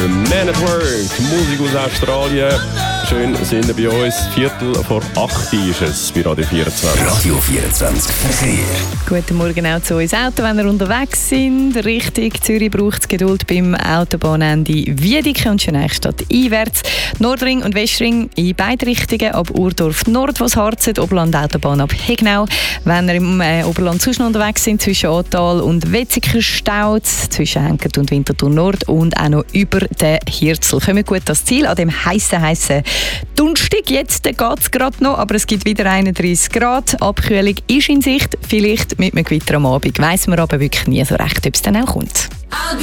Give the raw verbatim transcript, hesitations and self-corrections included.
Man at Work, Musik aus Australien. Schön sind ihr bei uns. Viertel vor acht ist es bei Radio vierundzwanzig. Radio vierundzwanzig Verkehr. Guten Morgen auch zu uns Auto, wenn ihr unterwegs sind. Richtung Zürich braucht es Geduld beim Autobahnende Wiedeke und Schöneichstadt einwärts. Nordring und Westring in beide Richtungen, ab Urdorf Nord, wo es harzt, Oberland Autobahn ab Hegnau. Wenn ihr im äh, Oberland sonst noch unterwegs sind, zwischen Atal und Wetzikon staut, zwischen Henkert und Winterthur Nord und auch noch über den Hirzel. Kommen gut das Ziel an dem heissen, heissen Donnerstag. Jetzt geht es gerade noch, aber es gibt wieder einunddreissig Grad. Abkühlung ist in Sicht, vielleicht mit einem Gewitter am Abend. Weiss man aber wirklich nie so recht, ob es dann auch kommt. I'll